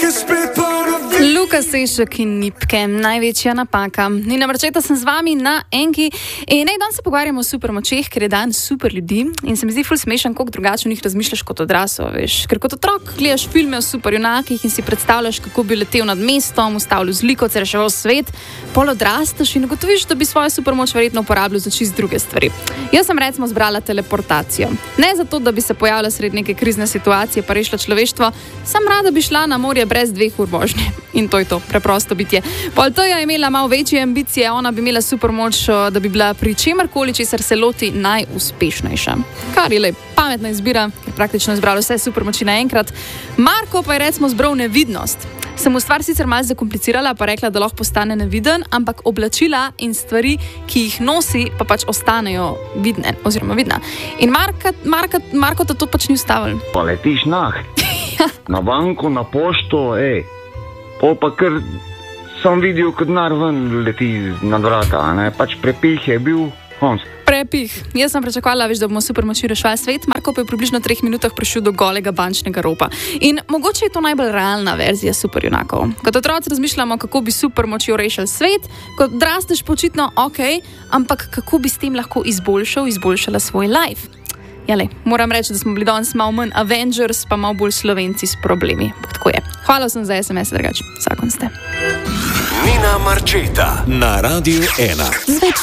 Luka Sešek in Nipke, največja napaka. Nina Marčeta sem z vami na Enki in danes se pogovarjamo o supermočeh, ker je dan super ljudi in se mi zdi ful smešen, koliko drugače o njih razmišljaš kot odrasel, veš. Ker kot otrok gledaš filme o superjunakih in si predstavljaš, kako bi letel nad mestom, ustavljal zlikovce, reševal svet, pol odrasteš in ugotoviš, da bi svojo supermoč verjetno uporabljal za čisto druge stvari. Jaz sem recimo zbrala teleportacijo. Ne zato, da bi se pojavila sredi neke krizne situacije pa rešila človeštvo, sam rada bi šla na morje brez 2 ur vožnje. In to je to, preprosto bitje. Pol to je imela malo večje ambicije, ona bi imela supermoč, da bi bila pri čemerkoli, česar se loti, najuspešnejša. Kar je pametna izbira, ker praktično izbrala vse supermoči naenkrat. Marko pa je recimo zbral nevidnost. Sem mu stvar sicer malo zakomplicirala, pa rekla, da lahko postane neviden, ampak oblačila in stvari, ki jih nosi, pa pač ostanejo vidne, oziroma vidna. In Marko to pač ni ustavil. Pa letiš na banko, na pošto, pol pa kar sem videl, kot denar ven leti nad vrata, ne? Pač prepih je bil konc. Prepih. Jaz sem pričakovala, da bomo supermoči reševali svet, Marko pa je v približno 3 minutah prišel do golega bančnega ropa. In mogoče je to najbolj realna verzija superjunakov. Kot otroci razmišljamo, kako bi supermočjo rešili svet, kot odrasteš počitno, ampak kako bi s tem lahko izboljšala svoj life. Moram reči, da smo bili danes malo manj Avengers, pa malo bolj Slovenci s problemi. Tako je. Hvala sem za SMS, drugače. Vsakon ste. Nina Marčeta na Radiu 1.